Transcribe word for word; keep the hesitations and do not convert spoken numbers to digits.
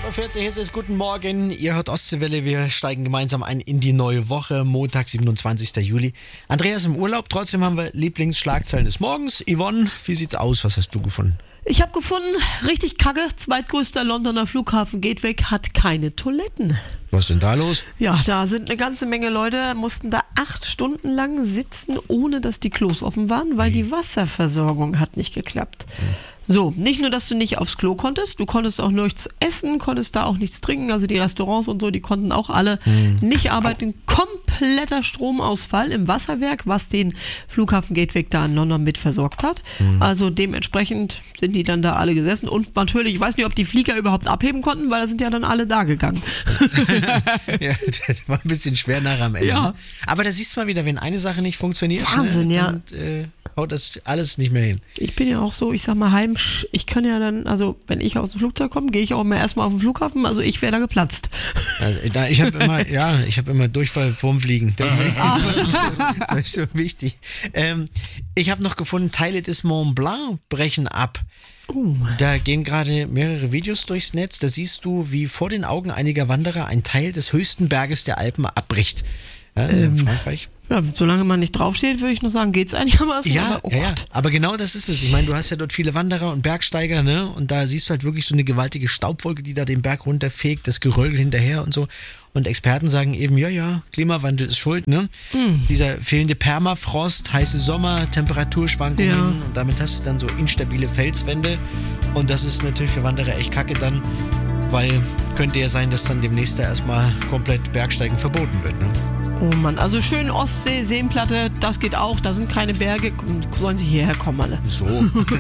elf Uhr vierzig ist es, guten Morgen. Ihr hört Ostseewelle, wir steigen gemeinsam ein in die neue Woche, Montag, siebenundzwanzigster Juli. Andreas im Urlaub, trotzdem haben wir Lieblingsschlagzeilen des Morgens. Yvonne, wie sieht's aus? Was hast du gefunden? Ich habe gefunden, richtig kacke, zweitgrößter Londoner Flughafen geht weg, hat keine Toiletten. Was ist denn da los? Ja, da sind eine ganze Menge Leute, mussten da acht Stunden lang sitzen, ohne dass die Klos offen waren, weil die Wasserversorgung hat nicht geklappt. So, nicht nur, dass du nicht aufs Klo konntest, du konntest auch nichts essen, konntest da auch nichts trinken, also die Restaurants und so, die konnten auch alle hm. nicht arbeiten. Kompletter Stromausfall im Wasserwerk, was den Flughafen Gatwick da in London mit versorgt hat. Hm. Also dementsprechend sind die dann da alle gesessen und natürlich, ich weiß nicht, ob die Flieger überhaupt abheben konnten, weil da sind ja dann alle da gegangen. Ja, das war ein bisschen schwer nachher am Ende. Ja. Aber da siehst du mal wieder, wenn eine Sache nicht funktioniert, Wahnsinn, ne, ja. dann äh, haut das alles nicht mehr hin. Ich bin ja auch so, ich sag mal, heim, ich kann ja dann, also wenn ich aus dem Flugzeug komme, gehe ich auch immer erstmal auf den Flughafen, also ich wäre da geplatzt. Also, da, ich habe immer, ja, ich habe immer Durchfall vorm Fliegen. Deswegen, ah. Das ist schon wichtig. Ähm, ich habe noch gefunden, Teile des Mont Blanc brechen ab. Uh. Da gehen gerade mehrere Videos durchs Netz. Da siehst du, wie vor den Augen einiger Wanderer ein Teil des höchsten Berges der Alpen abbricht. Ja, also ähm, in Frankreich. Ja, solange man nicht draufsteht, würde ich nur sagen, geht's einigermaßen. Ja, aber, oh ja, ja, Gott. aber genau das ist es. Ich meine, du hast ja dort viele Wanderer und Bergsteiger, ne? Und da siehst du halt wirklich so eine gewaltige Staubwolke, die da den Berg runterfegt, das Geröll hinterher und so. Und Experten sagen eben, ja, ja, Klimawandel ist schuld, ne? Mm. Dieser fehlende Permafrost, heiße Sommer, Temperaturschwankungen ja. Und damit hast du dann so instabile Felswände. Und das ist natürlich für Wanderer echt kacke dann, weil könnte ja sein, dass dann demnächst da erstmal komplett Bergsteigen verboten wird, ne? Oh Mann, also schön Ostsee, Seenplatte, das geht auch, da sind keine Berge, sollen sie hierher kommen alle. So.